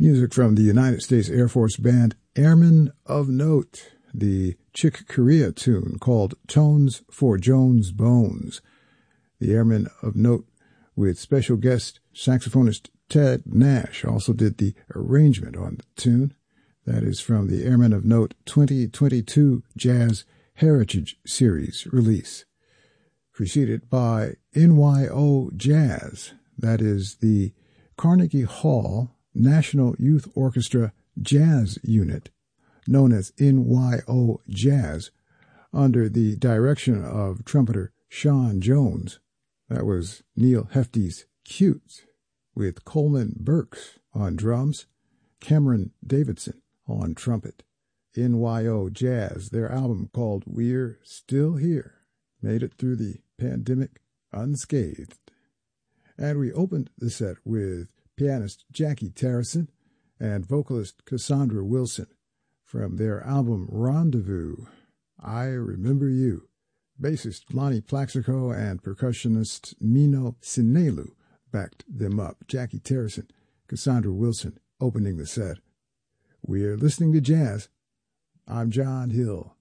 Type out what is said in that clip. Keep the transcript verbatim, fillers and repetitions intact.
Music from the United States Air Force band Airmen of Note, the Chick Corea tune called Tones for Jones Bones. The Airmen of Note, with special guest saxophonist Ted Nash, also did the arrangement on the tune. That is from the Airmen of Note twenty twenty-two Jazz Heritage Series release. Preceded by N Y O Jazz, that is the Carnegie Hall National Youth Orchestra Jazz Unit, known as N Y O Jazz, under the direction of trumpeter Sean Jones. That was Neil Hefty's Cute, with Coleman Burks on drums, Cameron Davidson on trumpet. N Y O Jazz, their album called We're Still Here, made it through the pandemic unscathed. And we opened the set with pianist Jackie Terrison and vocalist Cassandra Wilson from their album Rendezvous, I Remember You. Bassist Lonnie Plaxico and percussionist Mino Sinelu backed them up. Jackie Terrison, Cassandra Wilson opening the set. We're listening to jazz. I'm John Hill.